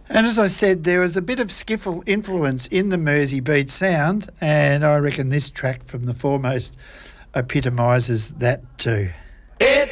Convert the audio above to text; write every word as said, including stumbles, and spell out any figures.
And as I said, there was a bit of skiffle influence in the Mersey beat sound, and I reckon this track from The Foremost epitomises that too.